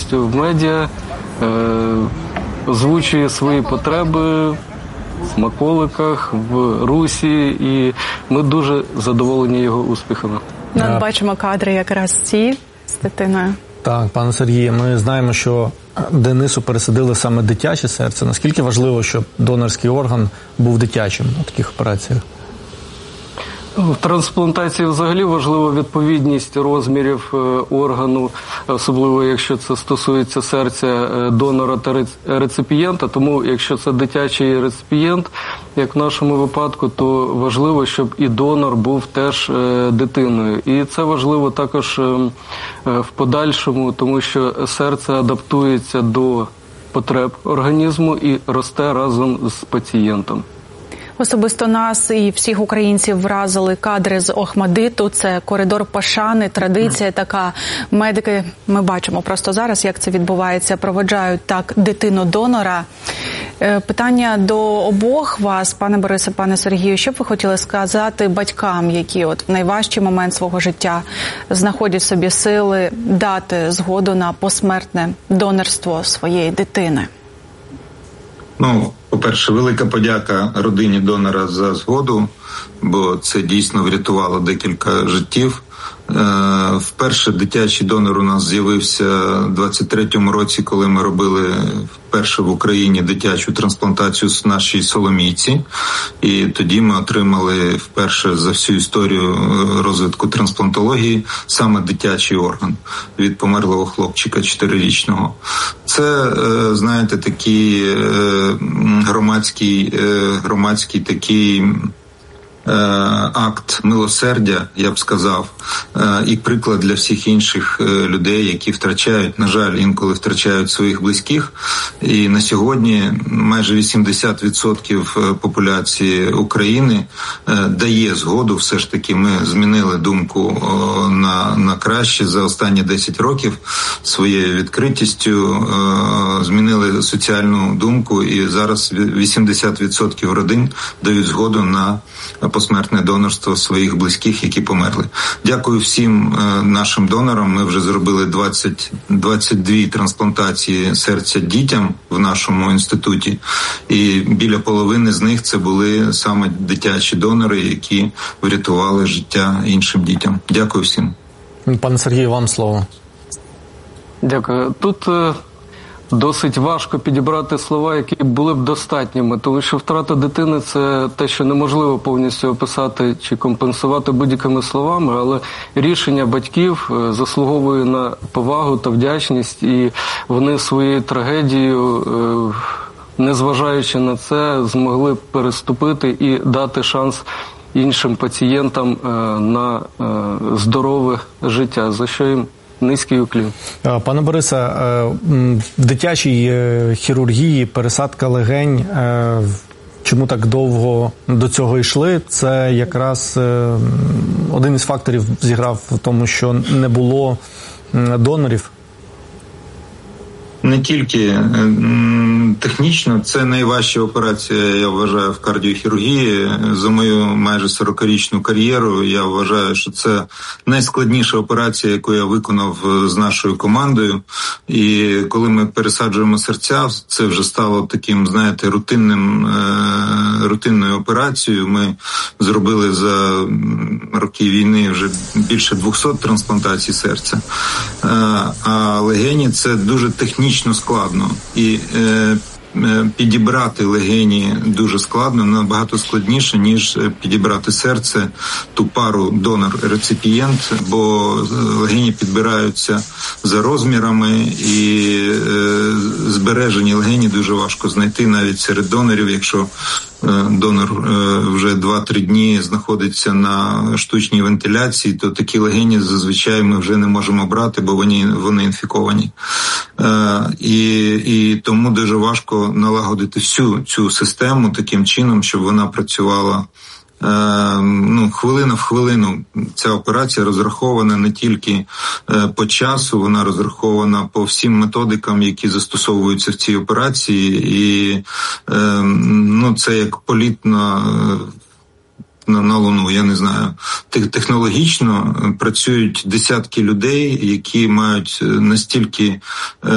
активністю в медіа, озвучує свої потреби в смаколиках, в русі, і ми дуже задоволені його успіхами. Ми бачимо кадри якраз ці з дитиною. Так, пане Сергію, ми знаємо, що Денису пересадили саме дитяче серце. Наскільки важливо, щоб донорський орган був дитячим у таких операціях? В трансплантації взагалі важлива відповідність розмірів органу, особливо якщо це стосується серця донора та реципієнта. Тому якщо це дитячий реципієнт, як в нашому випадку, то важливо, щоб і донор був теж дитиною. І це важливо також в подальшому, тому що серце адаптується до потреб організму і росте разом з пацієнтом. Особисто нас і всіх українців вразили кадри з Охмадиту. Це коридор пошани, традиція така. Медики, ми бачимо просто зараз, як це відбувається, проводжають так дитину-донора. Питання до обох вас, пане Борисе, пане Сергію, що б ви хотіли сказати батькам, які в найважчий момент свого життя знаходять в собі сили дати згоду на посмертне донорство своєї дитини? По-перше, велика подяка родині донора за згоду, бо це дійсно врятувало декілька життів. Вперше дитячий донор у нас з'явився в 23-му році, коли ми робили вперше в Україні дитячу трансплантацію з нашій Соломійці. І тоді ми отримали вперше за всю історію розвитку трансплантології саме дитячий орган від померлого хлопчика 4-річного. Це, знаєте, такий громадський такий акт милосердя, я б сказав, і приклад для всіх інших людей, які втрачають, на жаль, інколи втрачають своїх близьких. І на сьогодні майже 80% популяції України дає згоду. Все ж таки ми змінили думку на краще за останні 10 років своєю відкритістю, змінили соціальну думку, і зараз 80% родин дають згоду на посмертне донорство своїх близьких, які померли. Дякую всім нашим донорам. Ми вже зробили 22 трансплантації серця дітям в нашому інституті. І біля половини з них це були саме дитячі донори, які врятували життя іншим дітям. Дякую всім. Пане Сергію, вам слово. Дякую. Тут досить важко підібрати слова, які були б достатніми, тому що втрата дитини – це те, що неможливо повністю описати чи компенсувати будь-якими словами, але рішення батьків заслуговує на повагу та вдячність, і вони своєю трагедією, незважаючи на це, змогли переступити і дати шанс іншим пацієнтам на здорове життя, за що їм низький уклін. Пане Борисе, в дитячій хірургії пересадка легень, чому так довго до цього йшли? Це якраз один із факторів зіграв в тому, що не було донорів? Не тільки технічно, це найважча операція, я вважаю, в кардіохірургії. За мою майже 40-річну кар'єру я вважаю, що це найскладніша операція, яку я виконав з нашою командою. І коли ми пересаджуємо серця, це вже стало таким, знаєте, рутинною операцією. Ми зробили за роки війни вже більше 200 трансплантацій серця. А легені – це дуже технічно складно, і підібрати легені дуже складно, набагато складніше, ніж підібрати серце, ту пару донор-реципієнт, бо легені підбираються за розмірами, і збережені легені дуже важко знайти навіть серед донорів, якщо донор вже 2-3 дні знаходиться на штучній вентиляції, то такі легені зазвичай ми вже не можемо брати, бо вони інфіковані. І тому дуже важко налагодити всю цю систему таким чином, щоб вона працювала хвилина в хвилину. Ця операція розрахована не тільки по часу, вона розрахована по всім методикам, які застосовуються в цій операції, і це як політ на Луну, я не знаю. Технологічно працюють десятки людей, які мають настільки